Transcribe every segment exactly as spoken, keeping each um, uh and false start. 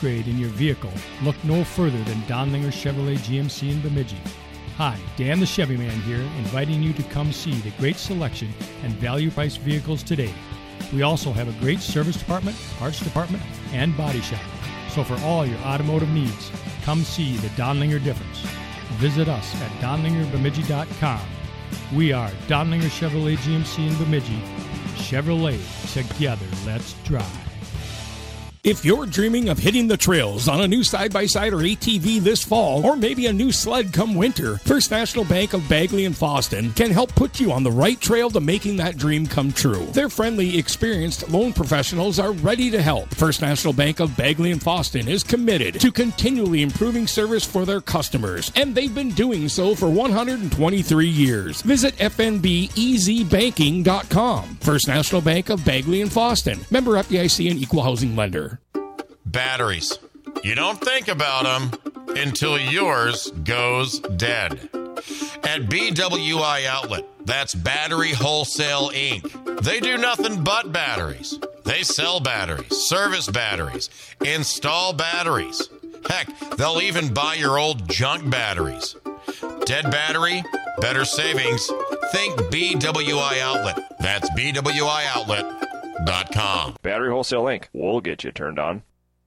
upgrade in your vehicle, look no further than Donlinger Chevrolet G M C in Bemidji. Hi, Dan the Chevy Man here, inviting you to come see the great selection and value-priced vehicles today. We also have a great service department, parts department, and body shop. So for all your automotive needs, come see the Donlinger difference. Visit us at donlinger bemidji dot com. We are Donlinger Chevrolet G M C in Bemidji. Chevrolet, together, let's drive. If you're dreaming of hitting the trails on a new side-by-side or A T V this fall, or maybe a new sled come winter, First National Bank of Bagley and Foston can help put you on the right trail to making that dream come true. Their friendly, experienced loan professionals are ready to help. First National Bank of Bagley and Foston is committed to continually improving service for their customers, and they've been doing so for one hundred twenty-three years. Visit f n b e z banking dot com. First National Bank of Bagley and Foston. Member F D I C and Equal Housing Lender. Batteries. You don't think about them until yours goes dead. At B W I Outlet, that's Battery Wholesale Incorporated. They do nothing but batteries. They sell batteries, service batteries, install batteries. Heck, they'll even buy your old junk batteries. Dead battery, better savings. Think B W I Outlet. That's B W I outlet dot com. Battery Wholesale Incorporated. We'll get you turned on.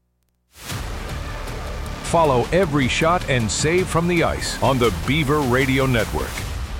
Follow every shot and save from the ice on the Beaver Radio Network.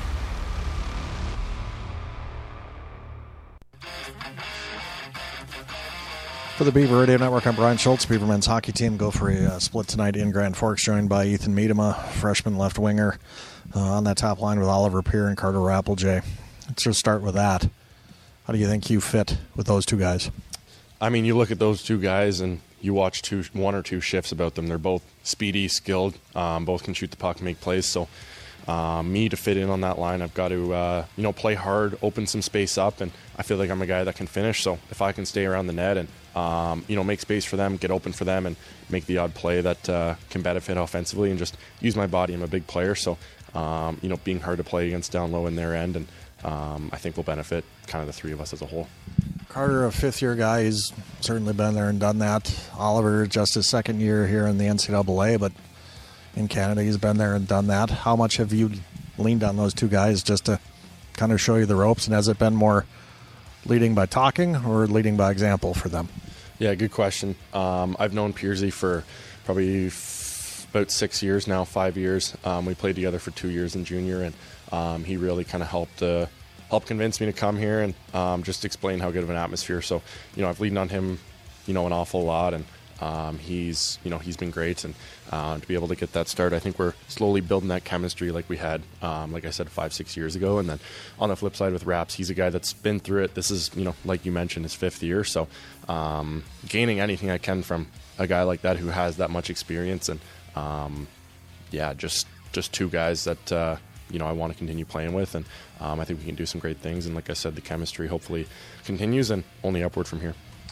For the Beaver Radio Network, I'm Brian Schultz. Beaver men's hockey team go for a uh, split tonight in Grand Forks, joined by Ethan Miedema, freshman left winger, uh, on that top line with Oliver Peer and Carter Rappeljay. Let's just start with that. How do you think you fit with those two guys? I mean, you look at those two guys and you watch two, one or two shifts about them. They're both speedy, skilled, um, both can shoot the puck and make plays. So um, me to fit in on that line, I've got to uh, you know play hard, open some space up, and I feel like I'm a guy that can finish. So if I can stay around the net and um, you know make space for them, get open for them, and make the odd play that uh, can benefit offensively, and just use my body. I'm a big player, so um, you know being hard to play against down low in their end, and um, I think will benefit kind of the three of us as a whole. Carter, a fifth-year guy, he's certainly been there and done that. Oliver, just his second year here in the N C double A, but in Canada, he's been there and done that. How much have you leaned on those two guys just to kind of show you the ropes, and has it been more leading by talking or leading by example for them? Yeah, good question. Um, I've known Piersey for probably f- about six years now, five years. Um, we played together for two years in junior, and um, he really kind of helped uh, helped convince me to come here and um, just explain how good of an atmosphere. So, you know, I've leaned on him, you know, an awful lot, and um, he's, you know, he's been great. And uh, to be able to get that start, I think we're slowly building that chemistry like we had, um, like I said, five, six years ago. And then on the flip side with Raps, he's a guy that's been through it. This is, you know, like you mentioned, his fifth year. So um, gaining anything I can from a guy like that who has that much experience, and um, yeah, just just two guys that uh, you know I want to continue playing with, and um, I think we can do some great things. And like I said, the chemistry hopefully continues, and only upward from here.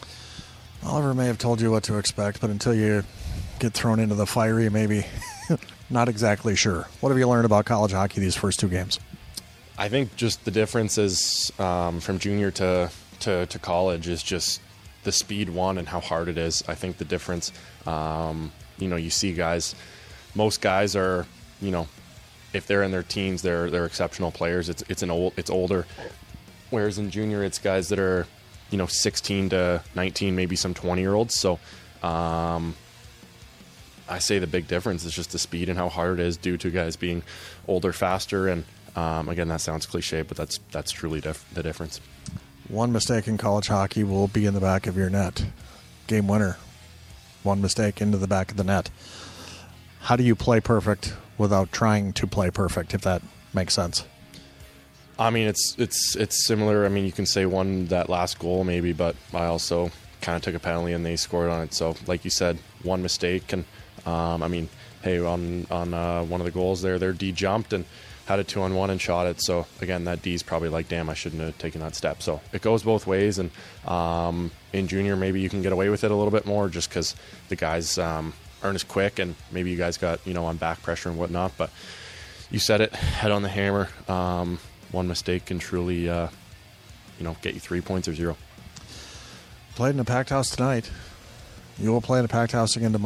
Oliver may have told you what to expect, but until you get thrown into the fire, you may be not exactly sure. What have you learned about college hockey these first two games? I think just the differences um, from junior to, to to college is just the speed one and how hard it is. I think the difference, um, you know, you see guys, most guys are, you know, if they're in their teens, they're they're exceptional players. It's it's an old it's older, whereas in junior, it's guys that are, you know, sixteen to nineteen, maybe some twenty year olds. So, um, I say the big difference is just the speed and how hard it is due to guys being older, faster, and um, again, that sounds cliche, but that's that's truly dif- the difference. One mistake in college hockey will be in the back of your net. Game winner. One mistake into the back of the net. How do you play perfect without trying to play perfect, if that makes sense? I mean, it's it's it's similar. I mean, you can say one that last goal maybe, but I also kind of took a penalty and they scored on it. So, like you said, one mistake, and um, I mean, hey, on on uh, one of the goals there, their D jumped and had a two on one and shot it. So again, that D's probably like, damn, I shouldn't have taken that step. So it goes both ways, and um, in junior, maybe you can get away with it a little bit more just because the guys um, aren't as quick, and maybe you guys got, you know, on back pressure and whatnot. But you said it, head on the hammer. Um, one mistake can truly, uh, you know, get you three points or zero. Played in a packed house tonight. You will play in a packed house again tomorrow.